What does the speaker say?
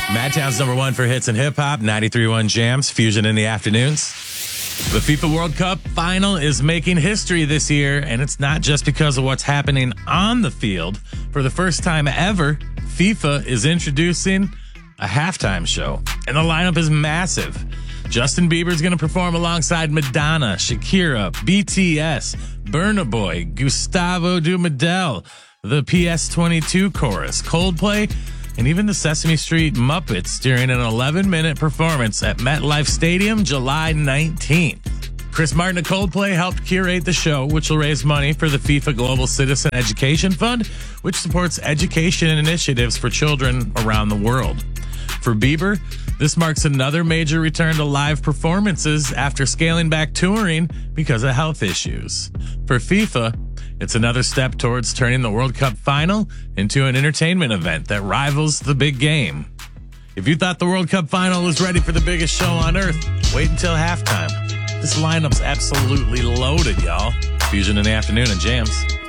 Madtown's number one for hits and hip hop, 93.1 Jams, Fusion in the afternoons. The FIFA World Cup final is making history this year, and it's not just because of what's happening on the field. For the first time ever, FIFA is introducing a halftime show, and the lineup is massive. Justin Bieber's going to perform alongside Madonna, Shakira, BTS, Burna Boy, Gustavo Dudamel, the PS22 chorus, Coldplay, and even the Sesame Street Muppets during an 11-minute performance at MetLife Stadium July 19th. Chris Martin of Coldplay helped curate the show, which will raise money for the FIFA Global Citizen Education Fund, which supports education initiatives for children around the world. For Bieber, this marks another major return to live performances after scaling back touring because of health issues. For FIFA, it's another step towards turning the World Cup final into an entertainment event that rivals the big game. If you thought the World Cup final was ready for the biggest show on earth, wait until halftime. This lineup's absolutely loaded, y'all. Fusion in the afternoon and Jams.